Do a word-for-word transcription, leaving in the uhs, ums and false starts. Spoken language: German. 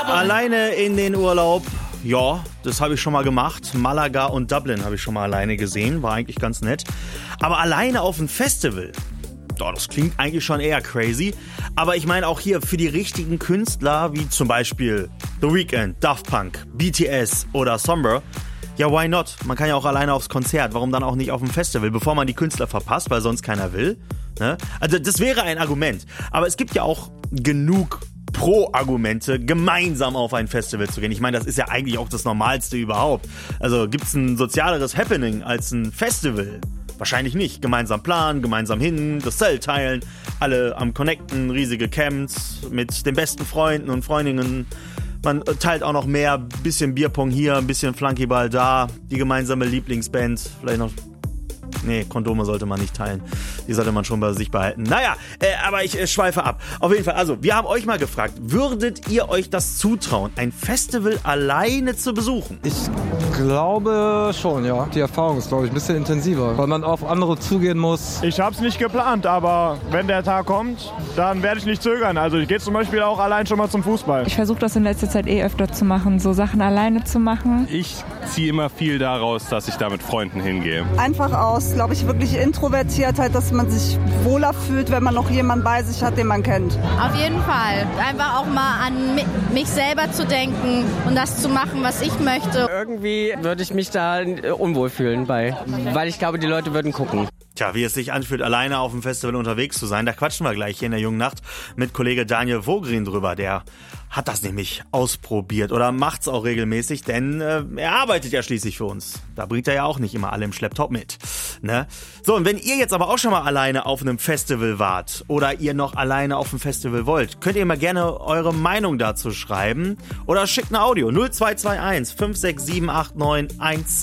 Alleine in den Urlaub, ja, das habe ich schon mal gemacht. Malaga und Dublin habe ich schon mal alleine gesehen, war eigentlich ganz nett. Aber alleine auf ein Festival, ja, das klingt eigentlich schon eher crazy. Aber ich meine auch hier für die richtigen Künstler, wie zum Beispiel The Weeknd, Daft Punk, B T S oder Sombra, ja, why not? Man kann ja auch alleine aufs Konzert, warum dann auch nicht auf dem Festival, bevor man die Künstler verpasst, weil sonst keiner will. Ne? Also das wäre ein Argument. Aber es gibt ja auch genug Pro-Argumente, gemeinsam auf ein Festival zu gehen. Ich meine, das ist ja eigentlich auch das Normalste überhaupt. Also gibt's ein sozialeres Happening als ein Festival? Wahrscheinlich nicht. Gemeinsam planen, gemeinsam hin, das Zelt teilen, alle am Connecten, riesige Camps mit den besten Freunden und Freundinnen. Man teilt auch noch mehr, bisschen Bierpong hier, ein bisschen Flunkyball da, die gemeinsame Lieblingsband, vielleicht noch... Nee, Kondome sollte man nicht teilen. Die sollte man schon bei sich behalten. Naja, äh, aber ich äh, schweife ab. Auf jeden Fall, also, wir haben euch mal gefragt, würdet ihr euch das zutrauen, ein Festival alleine zu besuchen? Ich glaube schon, ja. Die Erfahrung ist, glaube ich, ein bisschen intensiver, weil man auf andere zugehen muss. Ich habe es nicht geplant, aber wenn der Tag kommt, dann werde ich nicht zögern. Also ich gehe zum Beispiel auch allein schon mal zum Fußball. Ich versuche das in letzter Zeit eh öfter zu machen, so Sachen alleine zu machen. Ich ziehe immer viel daraus, dass ich da mit Freunden hingehe. Einfach aus, glaube ich, wirklich Introvertiertheit, dass man sich wohler fühlt, wenn man noch jemanden bei sich hat, den man kennt. Auf jeden Fall. Einfach auch mal an mich selber zu denken und das zu machen, was ich möchte. Irgendwie würde ich mich da unwohl fühlen bei, weil ich glaube, die Leute würden gucken. Tja, wie es sich anfühlt, alleine auf dem Festival unterwegs zu sein, da quatschen wir gleich hier in der Jungen Nacht mit Kollege Daniel Vogrin drüber. Der hat das nämlich ausprobiert oder macht's auch regelmäßig, denn äh, er arbeitet ja schließlich für uns. Da bringt er ja auch nicht immer alle im Schlepptau mit. Ne? So, und wenn ihr jetzt aber auch schon mal alleine auf einem Festival wart oder ihr noch alleine auf dem Festival wollt, könnt ihr mal gerne eure Meinung dazu schreiben oder schickt ein Audio null zwei zwei eins fünf sechs sieben acht neun eins